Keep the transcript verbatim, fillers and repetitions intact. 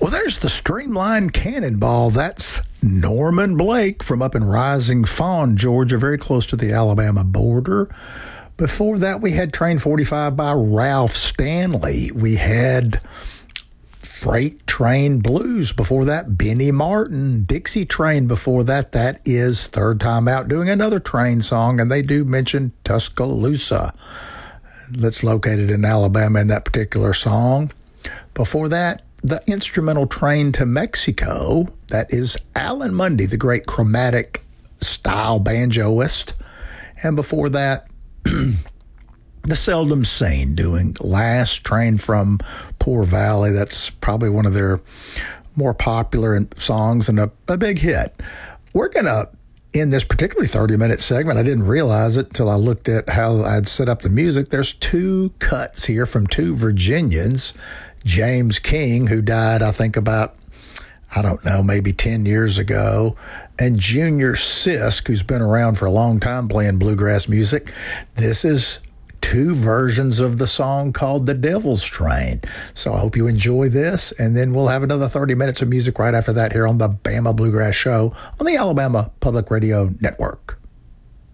Well, there's the Streamline Cannonball. That's Norman Blake from up in Rising Fawn, Georgia, very close to the Alabama border. Before that, we had Train forty-five by Ralph Stanley. We had Freight Train Blues. Before that, Benny Martin. Dixie Train before that. That is Third Time Out doing another train song, and they do mention Tuscaloosa. That's located in Alabama in that particular song. Before that, the instrumental Train to Mexico. That is Alan Mundy, the great chromatic style banjoist. And before that, The Seldom Seen doing Last Train from Poor Valley. That's probably one of their more popular songs and a, a big hit. We're going to end this particularly thirty-minute segment. I didn't realize it until I looked at how I'd set up the music. There's two cuts here from two Virginians. James King, who died, I think, about, I don't know, maybe ten years ago, and Junior Sisk, who's been around for a long time playing bluegrass music. This is two versions of the song called The Devil's Train. So I hope you enjoy this, and then we'll have another thirty minutes of music right after that here on the Bama Bluegrass Show on the Alabama Public Radio Network.